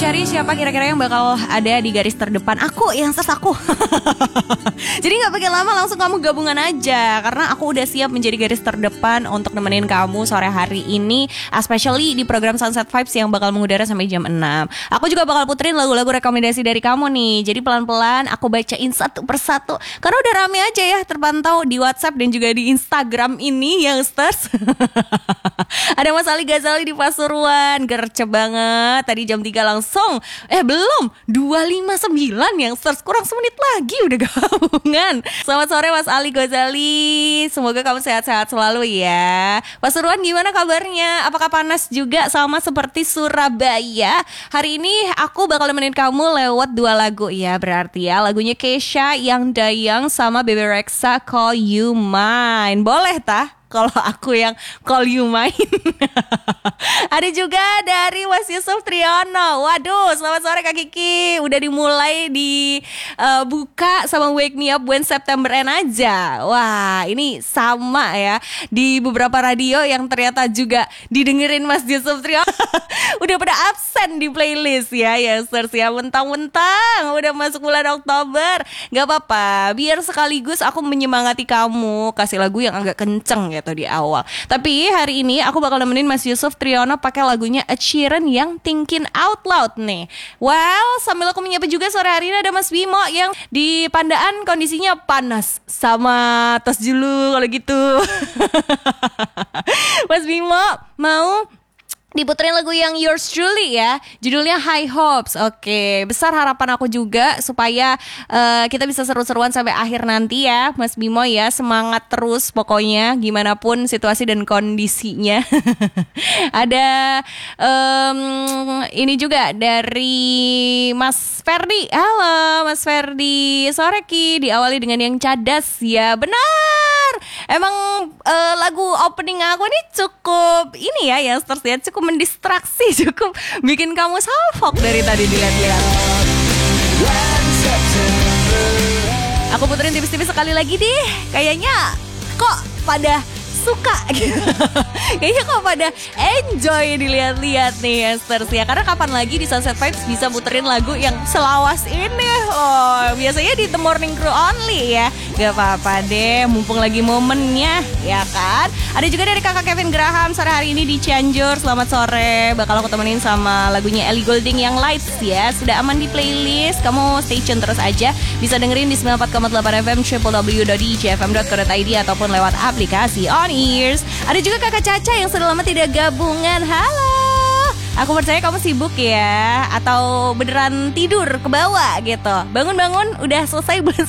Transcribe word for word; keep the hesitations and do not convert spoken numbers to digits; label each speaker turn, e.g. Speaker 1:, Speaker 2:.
Speaker 1: cari siapa kira-kira yang bakal ada di garis terdepan. Aku yang ses aku. Jadi gak pakai lama, langsung kamu gabungan aja. Karena aku udah siap menjadi garis terdepan untuk nemenin kamu sore hari ini, especially di program Sunset Vibes yang bakal mengudara sampai jam enam. Aku juga bakal puterin lagu-lagu rekomendasi dari kamu nih. Jadi pelan-pelan aku bacain satu persatu, karena udah rame aja ya terpantau di WhatsApp dan juga di Instagram ini, youngsters. Ada Mas Ali Ghazali di Pasuruan, gercep banget. Tadi jam tiga langsung, eh belum, dua lima sembilan youngsters, kurang semenit lagi udah gabungan. Selamat sore Mas Ali Ghazali, semoga kamu sehat-sehat selalu ya. Pasuruan gimana kabarnya? Apakah panas juga sama seperti Surabaya? Hari ini aku bakal nemenin kamu lewat dua lagu ya, berarti ya lagunya Kesha yang Dayang sama Bebe Rexha Call You Mine. Boleh tah? Kalau aku yang Call You Mine. Ada juga dari Mas Yusuf Triyono. Waduh, selamat sore Kak Kiki. Udah dimulai di uh, buka sama Wake Me Up When September End aja. Wah, ini sama ya di beberapa radio yang ternyata juga didengerin Mas Yusuf Triyono. Udah pada absen di playlist ya, ya search ya, mentang-mentang udah masuk bulan Oktober. Gak apa-apa, biar sekaligus aku menyemangati kamu, kasih lagu yang agak kenceng gitu di awal. Tapi hari ini aku bakal nemenin Mas Yusuf Triyono pakai lagunya Ed Sheeran yang Thinking Out Loud nih. Well, sambil aku menyapa juga sore hari ini ada Mas Bimo yang di Pandaan kondisinya panas. Sama tas dulu kalau gitu. Mas Bimo mau diputerin lagu yang Yours Truly ya, judulnya High Hopes. Oke, besar harapan aku juga supaya uh, kita bisa seru-seruan sampai akhir nanti ya Mas Bimo ya. Semangat terus pokoknya gimana pun situasi dan kondisinya. Ada um, ini juga dari Mas Ferdi. Halo Mas Ferdi, sore Ki, diawali dengan yang cadas ya. Benar, emang uh, lagu opening aku nih cukup ini ya, yang terlihat cukup mendistraksi, cukup bikin kamu salfok dari tadi dilihat-lihat. Aku puterin tipis-tipis sekali lagi deh. Kayaknya kok pada suka gitu. Kayaknya kok pada enjoy dilihat-lihat nih youngsters ya. Karena kapan lagi di Sunset Vibes bisa puterin lagu yang selawas ini. Oh, biasanya di The Morning Crew only ya. Gak apa-apa deh, mumpung lagi momennya ya kan. Ada juga dari kakak Kevin Graham sore hari ini di Cianjur. Selamat sore, bakal aku temenin sama lagunya Ellie Goulding yang Lights ya. Sudah aman di playlist, kamu stay tune terus aja. Bisa dengerin di sembilan puluh empat koma delapan F M, w w w dot d j f m dot co dot i d ataupun lewat aplikasi On Ears. Ada juga kakak Caca yang sudah lama tidak gabungan. Halo, aku percaya kamu sibuk ya, atau beneran tidur ke bawah gitu. Bangun-bangun udah selesai belum